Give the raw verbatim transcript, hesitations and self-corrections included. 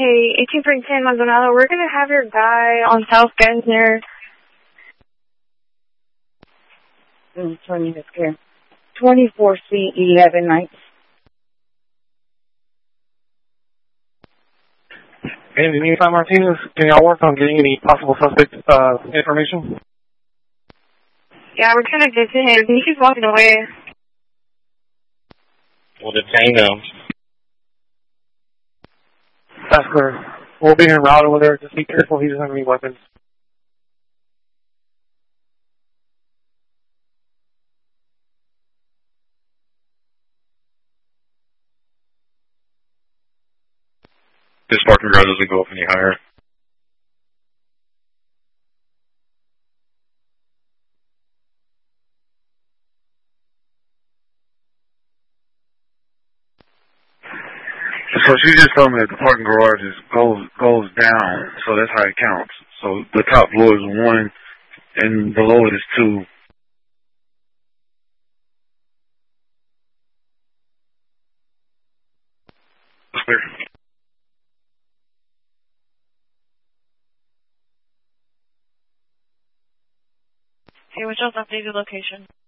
Hey, eighteen forty-ten Maldonado, we're going to have your guy on South Gensner. Mm, twenty, that's clear. twenty-four C eleven nights. And in the meantime, Martinez, can y'all work on getting any possible suspect uh, information? Yeah, we're trying to get to him. He keeps walking away. We'll detain them. That's clear. We'll be en route over there. Just be careful. He doesn't have any weapons. This parking garage doesn't go up any higher. So she just told me that the parking garage is goes goes down, so that's how it counts. So the top floor is one, and below it is two. Clear. Hey, what's your updated location?